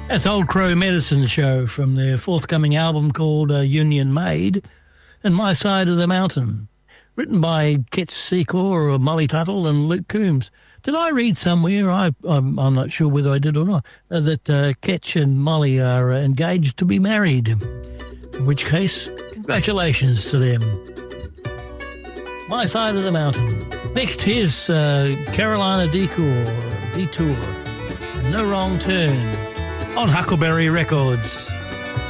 That's Old Crow Medicine Show from their forthcoming album called Union Made and My Side of the Mountain, written by Ketch Secor, Molly Tuttle and Luke Coombs. Did I read somewhere, I'm not sure whether I did or not, that Ketch and Molly are engaged to be married, in which case, congratulations to them. My Side of the Mountain. Next, here's Carolina Detour, No Wrong Turn, on Huckleberry Records.